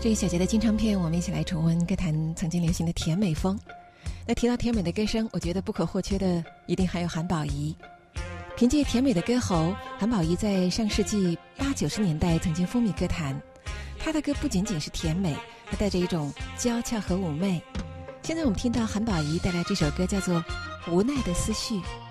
这一小节的金唱片，我们一起来重温歌坛曾经流行的甜美风。那提到甜美的歌声，我觉得不可或缺的一定还有韩宝仪。凭借甜美的歌喉，韩宝仪在上世纪80、90年代曾经风靡歌坛。她的歌不仅仅是甜美，还带着一种娇俏和妩媚。现在我们听到韩宝仪带来这首歌叫做《无奈的思绪》。